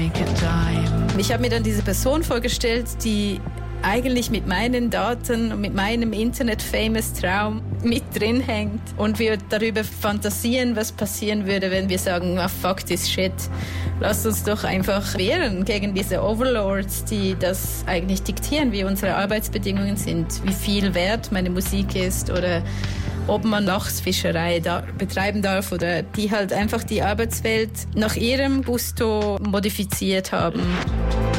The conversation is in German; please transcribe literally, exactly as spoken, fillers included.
take a dime. Ich habe mir dann diese Person vorgestellt, die eigentlich mit meinen Daten und mit meinem Internet-Famous-Traum mit drin hängt und wir darüber fantasieren, was passieren würde, wenn wir sagen, ah, fuck this shit. Lasst uns doch einfach wehren gegen diese Overlords, die das eigentlich diktieren, wie unsere Arbeitsbedingungen sind, wie viel wert meine Musik ist oder ob man Lachsfischerei da betreiben darf oder die halt einfach die Arbeitswelt nach ihrem Gusto modifiziert haben.